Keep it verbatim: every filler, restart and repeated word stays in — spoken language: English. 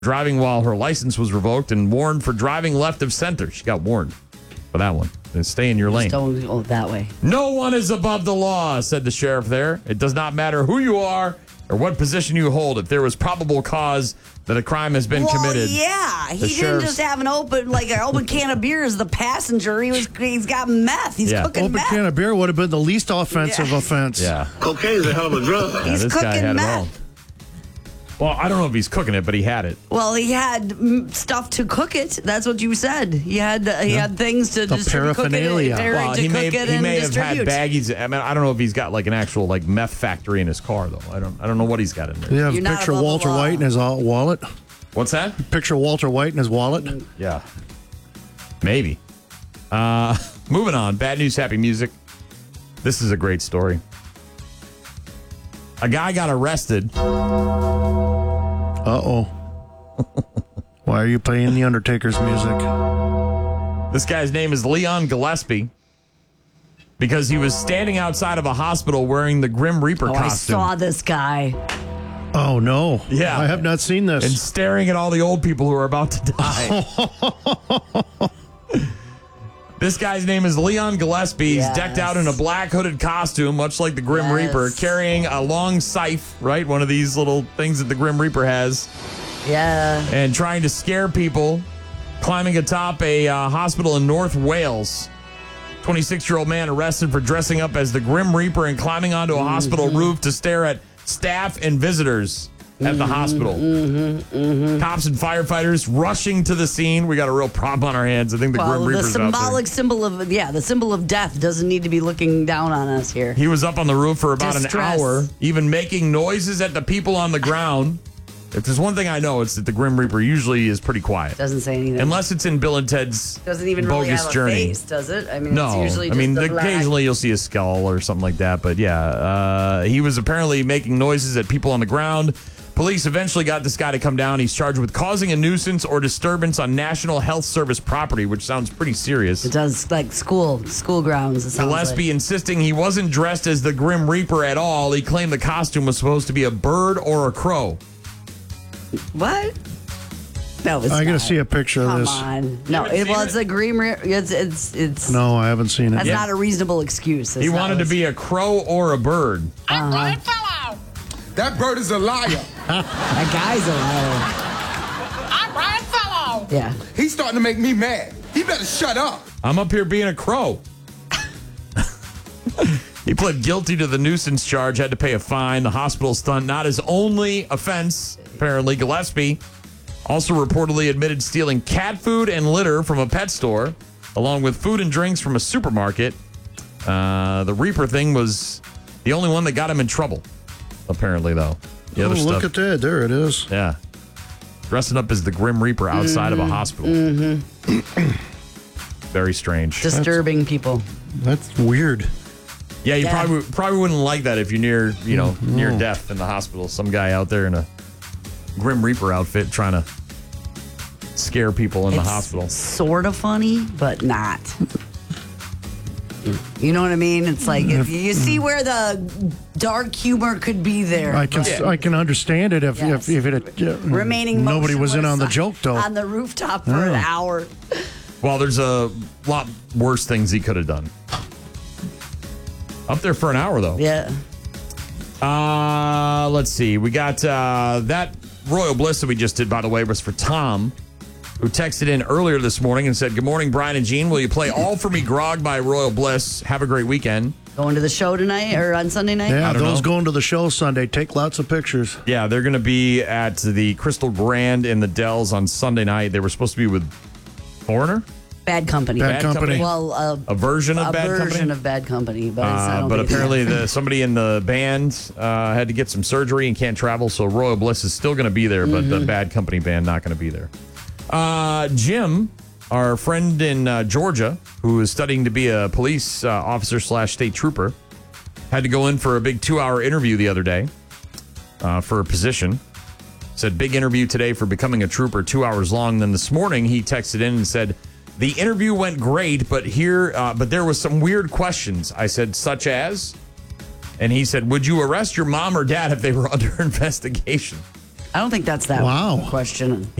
driving while her license was revoked and warned for driving left of center. She got warned for that one. Then stay in your lane. Don't go that way. No one is above the law, said the sheriff there. It does not matter who you are or what position you hold. If there was probable cause that a crime has been well, committed. yeah, he didn't sheriff's- just have an open, like an open can of beer as the passenger. He was, he's got meth. He's Yeah. cooking Open meth. can of beer would have been the least offensive Yeah. offense. Yeah. Cocaine's a hell of a drug. Yeah, He's this guy cooking had meth. it all. Well, I don't know if he's cooking it, but he had it. Well, he had mm, stuff to cook it. That's what you said. He had uh, he had things to The distribute, cook it, paraphernalia. to, Well, to he cook may, it he and may have had distribute. baggies. I mean, I don't know if he's got like an actual like meth factory in his car, though. I don't. I don't know what he's got in there. You have a You're not picture of above the Walter law. White in his uh, wallet. What's that? Picture of Walter White in his wallet. Yeah. Maybe. Uh, moving on. Bad news, happy music. This is a great story. A guy got arrested. Uh-oh. Why are you playing the Undertaker's music? This guy's name is Leon Gillespie because he was standing outside of a hospital wearing the Grim Reaper Oh, I costume saw this guy. Oh, no. Yeah. I have not seen this. and staring at all the old people who are about to die. This guy's name is Leon Gillespie. He's Yes. decked out in a black hooded costume, much like the Grim Yes. Reaper, carrying a long scythe, right? One of these little things that the Grim Reaper has, Yeah. and trying to scare people, climbing atop a uh, hospital in North Wales. twenty-six-year-old man arrested for dressing up as the Grim Reaper and climbing onto a hospital roof to stare at staff and visitors at the hospital. Cops and firefighters rushing to the scene. We got a real problem on our hands. I think the Well, Grim the Reaper's out there. symbolic symbol of yeah, the symbol of death doesn't need to be looking down on us here. He was up on the roof for about Distress. an hour, even making noises at the people on the ground. If there's one thing I know, it's that the Grim Reaper usually is pretty quiet. Doesn't say anything. Unless it's in Bill and Ted's doesn't even bogus really have a journey. face, does it? I mean, No, it's usually I just mean, the black. occasionally you'll see a skull or something like that, but yeah, uh, he was apparently making noises at people on the ground. Police eventually got this guy to come down. He's charged with causing a nuisance or disturbance on National Health Service property, which sounds pretty serious. It does like school, school grounds. It sounds Gillespie like. insisting he wasn't dressed as the Grim Reaper at all. He claimed the costume was supposed to be a bird or a crow. What? No, it's I got to not. see a picture of Come this. on. No, haven't it seen was it? a green. Re- it's it's it's. No, I haven't seen it That's yet. not a reasonable excuse. He wanted to be a crow or a bird. I'm Brian Fellow. That bird is a liar. That guy's a liar. I'm Brian Fellow. Yeah. He's starting to make me mad. He better shut up. I'm up here being a crow. He pled guilty to the nuisance charge, had to pay a fine. The hospital stunt, not his only offense, apparently. Gillespie also reportedly admitted stealing cat food and litter from a pet store, along with food and drinks from a supermarket. Uh, the Reaper thing was the only one that got him in trouble, apparently, though. The Oh, other look stuff, at that. There it is. yeah. Dressing up as the Grim Reaper outside Mm-hmm. of a hospital. Very strange. Disturbing people. That's weird. Yeah, you Yeah. probably probably wouldn't like that if you're near, you know, near death in the hospital. Some guy out there in a Grim Reaper outfit trying to scare people in It's the hospital. Sort of funny, but not. You know what I mean? It's like if you see where the dark humor could be there. I can but I can understand it if Yes. if, if it uh, remaining nobody was in on the motionless joke though. on the rooftop for an Yeah. hour. Well, there's a lot worse things he could have done. Up there for an hour, though. Yeah. Uh, let's see. We got uh, that Royal Bliss that we just did, by the way, was for Tom, who texted in earlier this morning and said, "Good morning, Brian and Gene. Will you play All For Me Grog by Royal Bliss? Have a great weekend." Going to the show tonight or on Sunday night? Yeah, I don't those know. going to the show Sunday. Take lots of pictures. Yeah, they're going to be at the Crystal Grand in the Dells on Sunday night. They were supposed to be with Foreigner, Bad Company. Bad, Bad Company. Company. Well, uh, a version of a Bad version Company. of Bad Company, but, it's, I Uh, don't but think it's- apparently, the somebody in the band uh, had to get some surgery and can't travel, so Royal Bliss is still going to be there, but Mm-hmm. the Bad Company band not going to be there. Uh, Jim, our friend in uh, Georgia, who is studying to be a police uh, officer slash state trooper, had to go in for a big two-hour interview the other day uh, for a position. Said big interview today for becoming a trooper, two hours long. Then this morning he texted in and said, "The interview went great, but here, uh, but there was some weird questions." I said, "Such as?" And he said, "Would you arrest your mom or dad if they were under investigation?" I don't think that's that Wow. question.